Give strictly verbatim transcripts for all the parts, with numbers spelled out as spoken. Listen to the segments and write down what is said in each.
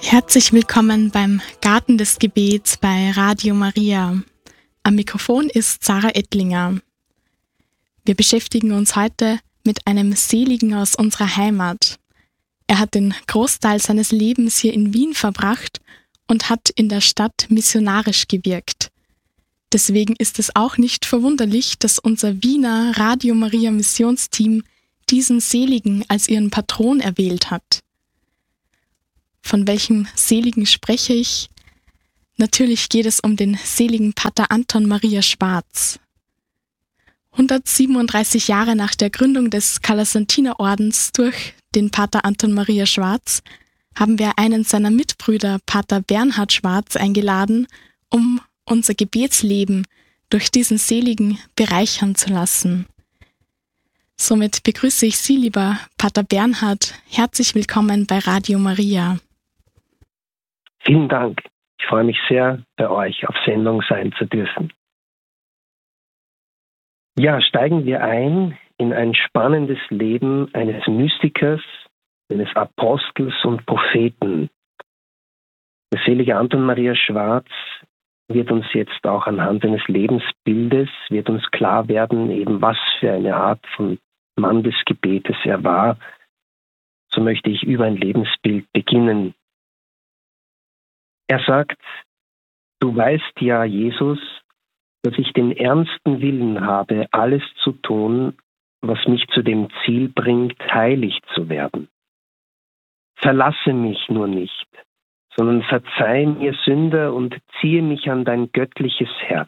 Herzlich willkommen beim Garten des Gebets bei Radio Maria. Am Mikrofon ist Sarah Ettlinger. Wir beschäftigen uns heute mit einem Seligen aus unserer Heimat. Er hat den Großteil seines Lebens hier in Wien verbracht und hat in der Stadt missionarisch gewirkt. Deswegen ist es auch nicht verwunderlich, dass unser Wiener Radio Maria Missionsteam diesen Seligen als ihren Patron erwählt hat. Von welchem Seligen spreche ich? Natürlich geht es um den seligen Pater Anton Maria Schwarz. hundertsiebenunddreißig Jahre nach der Gründung des Kalasantiner-Ordens durch den Pater Anton Maria Schwarz haben wir einen seiner Mitbrüder, Pater Bernhard Schwarz, eingeladen, um unser Gebetsleben durch diesen Seligen bereichern zu lassen. Somit begrüße ich Sie, lieber Pater Bernhard. Herzlich willkommen bei Radio Maria. Vielen Dank. Ich freue mich sehr, bei euch auf Sendung sein zu dürfen. Ja, steigen wir ein in ein spannendes Leben eines Mystikers, eines Apostels und Propheten. Der selige Anton Maria Schwarz wird uns jetzt auch anhand seines Lebensbildes, wird uns klar werden, eben was für eine Art von Mann des Gebetes er war. So möchte ich über ein Lebensbild beginnen. Er sagt: Du weißt ja, Jesus, dass ich den ernsten Willen habe, alles zu tun, was mich zu dem Ziel bringt, heilig zu werden. Verlasse mich nur nicht, sondern verzeih mir Sünder und ziehe mich an dein göttliches Herz.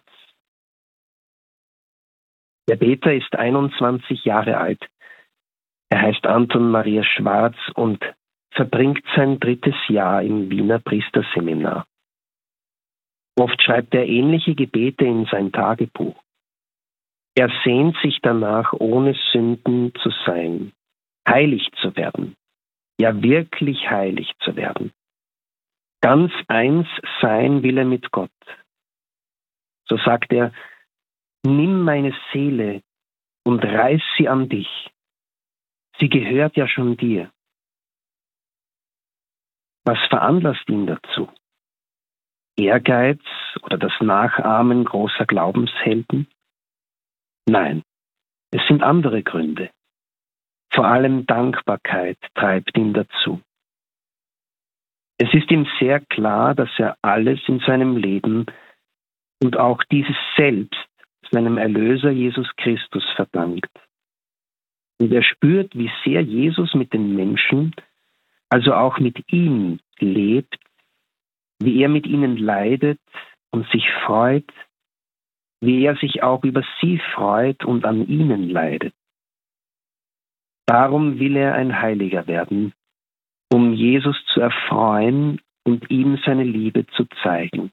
Der Beter ist einundzwanzig Jahre alt. Er heißt Anton Maria Schwarz und verbringt sein drittes Jahr im Wiener Priesterseminar. Oft schreibt er ähnliche Gebete in sein Tagebuch. Er sehnt sich danach, ohne Sünden zu sein, heilig zu werden, ja wirklich heilig zu werden. Ganz eins sein will er mit Gott. So sagt er: Nimm meine Seele und reiß sie an dich. Sie gehört ja schon dir. Was veranlasst ihn dazu? Ehrgeiz oder das Nachahmen großer Glaubenshelden? Nein, es sind andere Gründe. Vor allem Dankbarkeit treibt ihn dazu. Es ist ihm sehr klar, dass er alles in seinem Leben und auch dieses Selbst seinem Erlöser Jesus Christus verdankt. Und er spürt, wie sehr Jesus mit den Menschen, also auch mit ihm, lebt, wie er mit ihnen leidet und sich freut, wie er sich auch über sie freut und an ihnen leidet. Darum will er ein Heiliger werden, um Jesus zu erfreuen und ihm seine Liebe zu zeigen.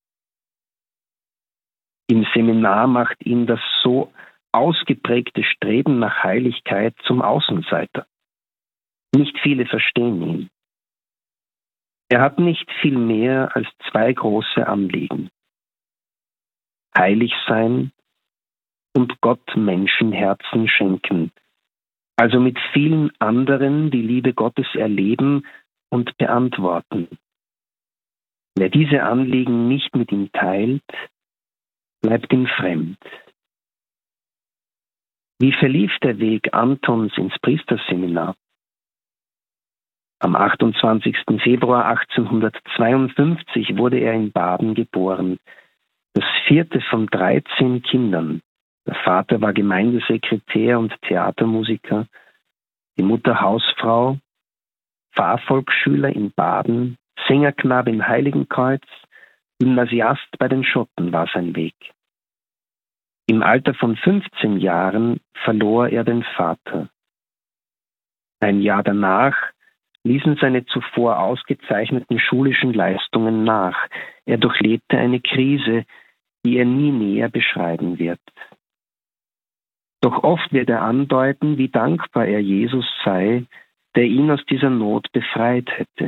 Im Seminar macht ihn das so ausgeprägte Streben nach Heiligkeit zum Außenseiter. Nicht viele verstehen ihn. Er hat nicht viel mehr als zwei große Anliegen: heilig sein und Gott Menschenherzen schenken, also mit vielen anderen die Liebe Gottes erleben und beantworten. Wer diese Anliegen nicht mit ihm teilt, bleibt ihm fremd. Wie verlief der Weg Antons ins Priesterseminar? Am achtundzwanzigsten Februar achtzehnhundertzweiundfünfzig wurde er in Baden geboren, das vierte von dreizehn Kindern. Der Vater war Gemeindesekretär und Theatermusiker, die Mutter Hausfrau, Pfarrvolksschüler in Baden, Sängerknabe im Heiligenkreuz, Gymnasiast bei den Schotten war sein Weg. Im Alter von fünfzehn Jahren verlor er den Vater. Ein Jahr danach ließen seine zuvor ausgezeichneten schulischen Leistungen nach. Er durchlebte eine Krise, die er nie näher beschreiben wird. Doch oft wird er andeuten, wie dankbar er Jesus sei, der ihn aus dieser Not befreit hätte.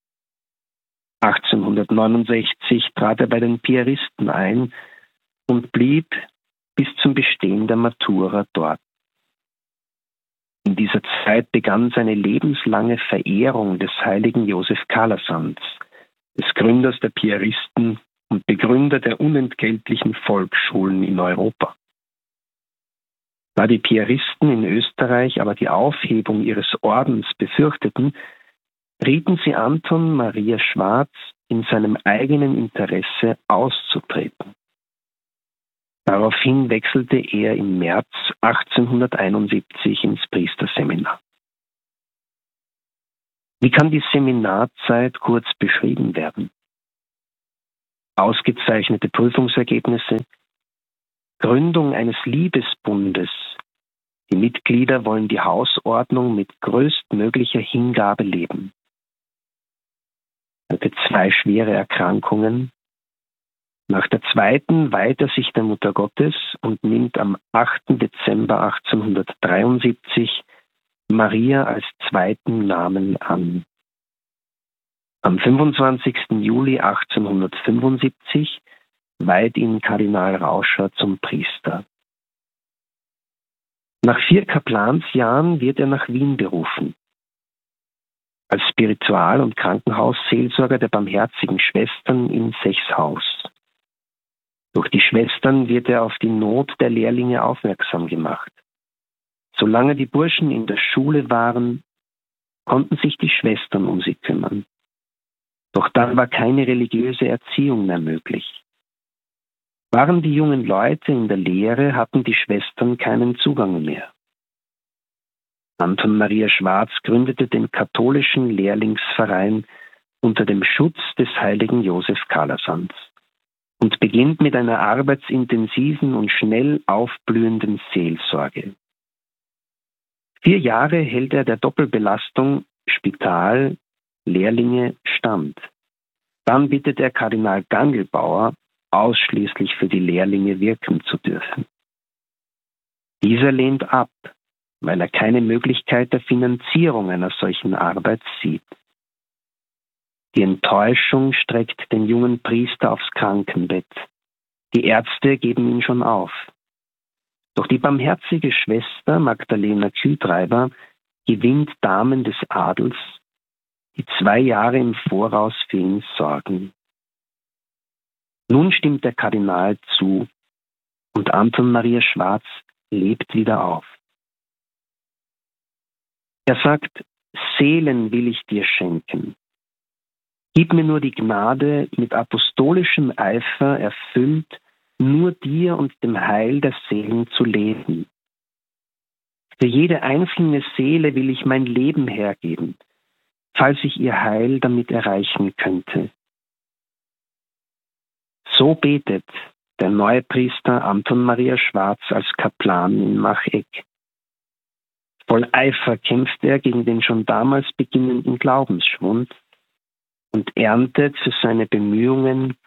achtzehnhundertneunundsechzig trat er bei den Piaristen ein und blieb bis zum Bestehen der Matura dort. In dieser Zeit begann seine lebenslange Verehrung des heiligen Josef Kalasants, des Gründers der Piaristen und Begründer der unentgeltlichen Volksschulen in Europa. Da die Piaristen in Österreich aber die Aufhebung ihres Ordens befürchteten, rieten sie Anton Maria Schwarz, in seinem eigenen Interesse auszutreten. Daraufhin wechselte er im März achtzehnhunderteinundsiebzig ins Priesterseminar. Wie kann die Seminarzeit kurz beschrieben werden? Ausgezeichnete Prüfungsergebnisse, Gründung eines Liebesbundes. Die Mitglieder wollen die Hausordnung mit größtmöglicher Hingabe leben. Er hatte zwei schwere Erkrankungen. Nach der zweiten weiht er sich der Mutter Gottes und nimmt am achten Dezember achtzehnhundertdreiundsiebzig Maria als zweiten Namen an. Am fünfundzwanzigsten Juli achtzehnhundertfünfundsiebzig weiht ihn Kardinal Rauscher zum Priester. Nach vier Kaplansjahren wird er nach Wien berufen. Als Spiritual- und Krankenhausseelsorger der Barmherzigen Schwestern in Sechshaus. Durch die Schwestern wird er auf die Not der Lehrlinge aufmerksam gemacht. Solange die Burschen in der Schule waren, konnten sich die Schwestern um sie kümmern. Doch dann war keine religiöse Erziehung mehr möglich. Waren die jungen Leute in der Lehre, hatten die Schwestern keinen Zugang mehr. Anton Maria Schwarz gründete den katholischen Lehrlingsverein unter dem Schutz des heiligen Josef Calasanz und beginnt mit einer arbeitsintensiven und schnell aufblühenden Seelsorge. Vier Jahre hält er der Doppelbelastung Spital, Lehrlinge stand. Dann bittet er Kardinal Gangelbauer, ausschließlich für die Lehrlinge wirken zu dürfen. Dieser lehnt ab, weil er keine Möglichkeit der Finanzierung einer solchen Arbeit sieht. Die Enttäuschung streckt den jungen Priester aufs Krankenbett. Die Ärzte geben ihn schon auf. Doch die barmherzige Schwester Magdalena Kühtreiber gewinnt Damen des Adels, die zwei Jahre im Voraus für ihn sorgen. Nun stimmt der Kardinal zu und Anton Maria Schwarz lebt wieder auf. Er sagt, Seelen will ich dir schenken. Gib mir nur die Gnade, mit apostolischem Eifer erfüllt, nur dir und dem Heil der Seelen zu leben. Für jede einzelne Seele will ich mein Leben hergeben, falls ich ihr Heil damit erreichen könnte. So betet der neue Priester Anton Maria Schwarz als Kaplan in Macheck. Voll Eifer kämpft er gegen den schon damals beginnenden Glaubensschwund und erntet für seine Bemühungen,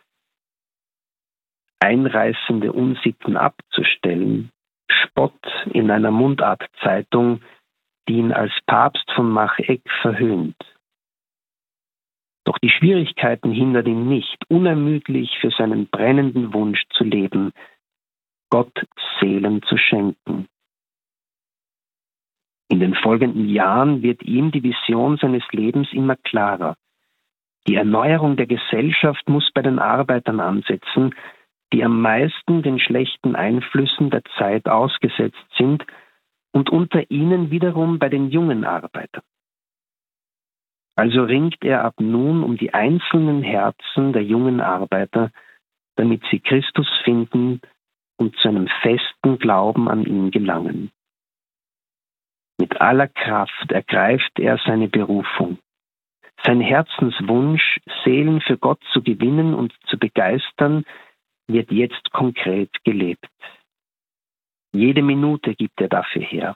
einreißende Unsitten abzustellen, Spott in einer Mundartzeitung, die ihn als Papst von Macheck verhöhnt. Doch die Schwierigkeiten hindern ihn nicht, unermüdlich für seinen brennenden Wunsch zu leben, Gott Seelen zu schenken. In den folgenden Jahren wird ihm die Vision seines Lebens immer klarer. Die Erneuerung der Gesellschaft muss bei den Arbeitern ansetzen, die am meisten den schlechten Einflüssen der Zeit ausgesetzt sind und unter ihnen wiederum bei den jungen Arbeitern. Also ringt er ab nun um die einzelnen Herzen der jungen Arbeiter, damit sie Christus finden und zu einem festen Glauben an ihn gelangen. Mit aller Kraft ergreift er seine Berufung. Sein Herzenswunsch, Seelen für Gott zu gewinnen und zu begeistern, wird jetzt konkret gelebt. Jede Minute gibt er dafür her.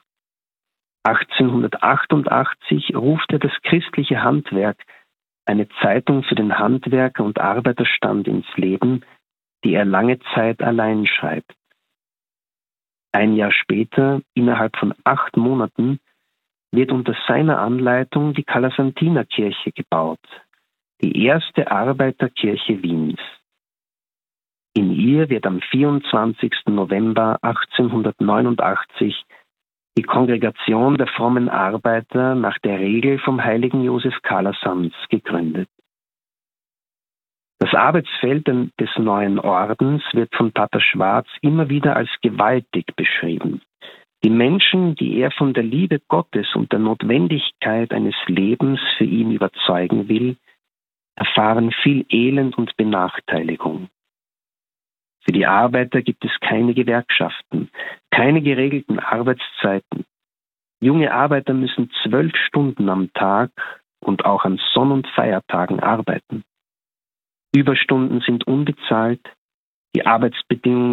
achtzehnhundertachtundachtzig ruft er das christliche Handwerk, eine Zeitung für den Handwerker- und Arbeiterstand ins Leben, die er lange Zeit allein schreibt. Ein Jahr später, innerhalb von acht Monaten, wird unter seiner Anleitung die Calasantinerkirche gebaut, die erste Arbeiterkirche Wiens. In ihr wird am vierundzwanzigsten November achtzehnhundertneunundachtzig die Kongregation der frommen Arbeiter nach der Regel vom heiligen Josef Calasanz gegründet. Das Arbeitsfeld des neuen Ordens wird von Pater Schwarz immer wieder als gewaltig beschrieben. Die Menschen, die er von der Liebe Gottes und der Notwendigkeit eines Lebens für ihn überzeugen will, erfahren viel Elend und Benachteiligung. Für die Arbeiter gibt es keine Gewerkschaften, keine geregelten Arbeitszeiten. Junge Arbeiter müssen zwölf Stunden am Tag und auch an Sonn- und Feiertagen arbeiten. Überstunden sind unbezahlt, die Arbeitsbedingungen